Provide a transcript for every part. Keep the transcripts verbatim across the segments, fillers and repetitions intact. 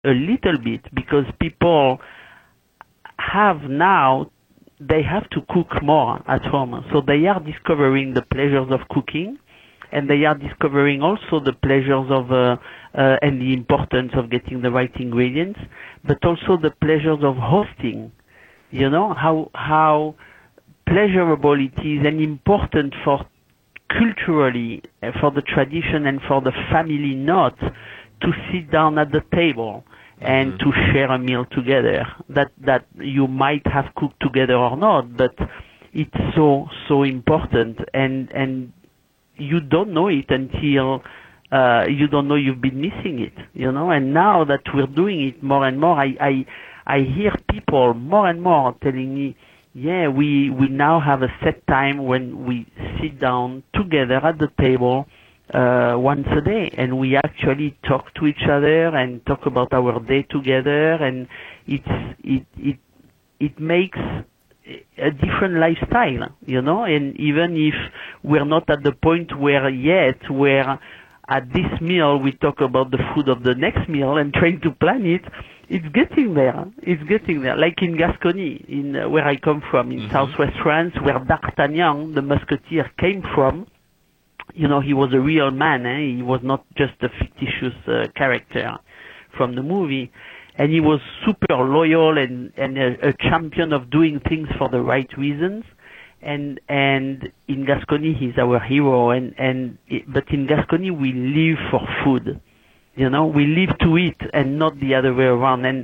a little bit because people have now, they have to cook more at home. So they are discovering the pleasures of cooking, and they are discovering also the pleasures of uh, uh, and the importance of getting the right ingredients, but also the pleasures of hosting. You know, how how pleasurable it is and important for culturally, uh, for the tradition and for the family knot to sit down at the table and Mm-hmm. to share a meal together. That that you might have cooked together or not, but it's so so important, and and you don't know it until uh, you don't know you've been missing it, you know. And now that we're doing it more and more, I I, I hear people more and more telling me, yeah, we we now have a set time when we sit down together at the table uh, once a day, and we actually talk to each other and talk about our day together, and it's it it it makes a different lifestyle, you know. And even if we're not at the point where yet where at this meal we talk about the food of the next meal and trying to plan it, it's getting there. It's getting there. Like in Gascony, in uh, where I come from, in Mm-hmm. southwest France, where D'Artagnan, the musketeer, came from. You know, he was a real man. Eh? He was not just a fictitious uh, character from the movie. And he was super loyal and, and a, a champion of doing things for the right reasons. And and in Gascony, he's our hero. And, and it, but in Gascony, we live for food. You know, we live to eat and not the other way around. And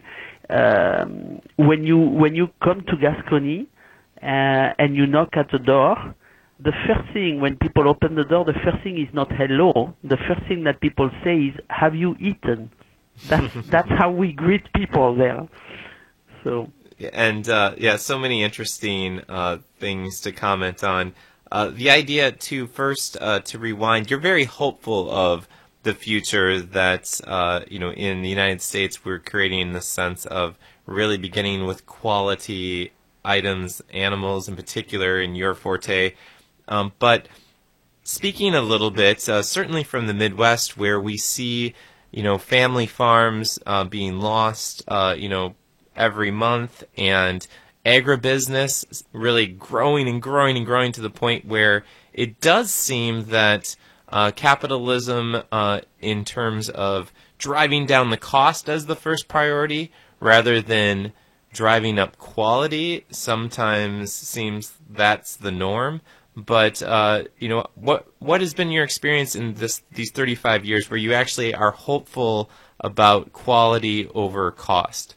um, when you when you come to Gascony uh, and you knock at the door, the first thing when people open the door, the first thing is not hello. The first thing that people say is, "Have you eaten?" That's that's how we greet people there. So. And uh, yeah, so many interesting uh, things to comment on. Uh, the idea to first uh, to rewind. You're very hopeful of the future that uh, you know in the United States we're creating the sense of really beginning with quality items, animals in particular, in your forte. Um, but speaking a little bit, uh, certainly from the Midwest, where we see you know family farms uh, being lost, uh, you know. every month, and agribusiness really growing and growing and growing to the point where it does seem that uh, capitalism uh, in terms of driving down the cost as the first priority rather than driving up quality sometimes seems that's the norm. But uh, you know, what what has been your experience in this these thirty-five years where you actually are hopeful about quality over cost?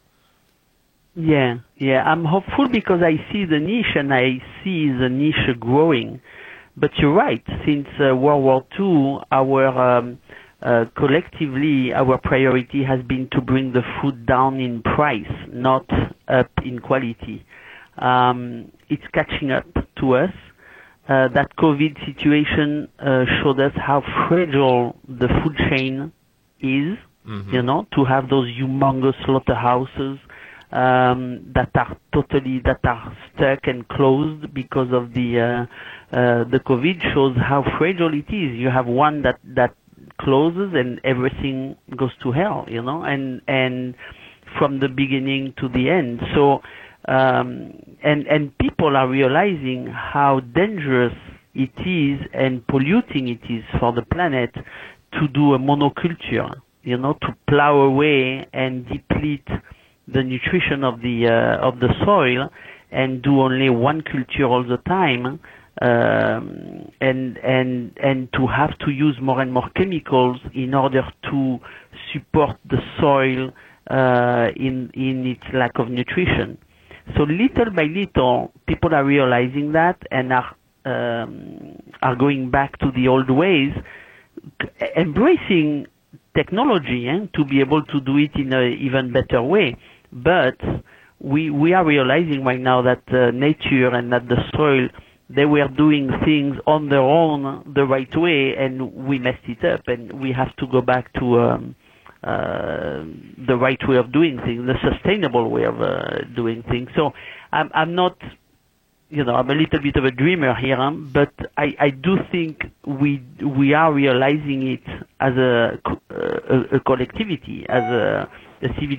Yeah, yeah, I'm hopeful because I see the niche and I see the niche growing. But you're right, since uh, World War Two, our um, uh, collectively, our priority has been to bring the food down in price, not up in quality. Um, it's catching up to us. Uh, that COVID situation uh, showed us how fragile the food chain is, mm-hmm. you know, to have those humongous slaughterhouses Um, that are totally that are stuck and closed because of the uh, uh, the COVID shows how fragile it is. You have one that that closes and everything goes to hell, you know, and and from the beginning to the end. So um, and and people are realizing how dangerous it is and polluting it is for the planet to do a monoculture, you know, to plow away and deplete the nutrition of the uh, of the soil and do only one culture all the time, um, and and and to have to use more and more chemicals in order to support the soil uh, in in its lack of nutrition. So little by little, people are realizing that and are um, are going back to the old ways, embracing technology eh, to be able to do it in an even better way. But we we are realizing right now that uh, nature and that the soil, they were doing things on their own the right way, and we messed it up, and we have to go back to um, uh, the right way of doing things, the sustainable way of uh, doing things. So I'm I'm not, you know, I'm a little bit of a dreamer here, huh? But I, I do think we we are realizing it as a a, a collectivity, as a the